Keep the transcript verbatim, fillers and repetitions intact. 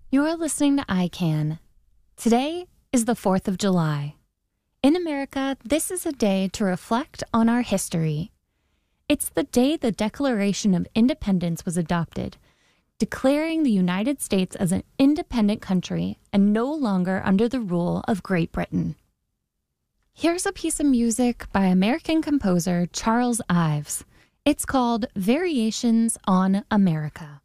You're listening to I CAN. Today is the fourth of July. In America, this is a day to reflect on our history. It's the day the Declaration of Independence was adopted, declaring the United States as an independent country and no longer under the rule of Great Britain. Here's a piece of music by American composer Charles Ives. It's called Variations on America.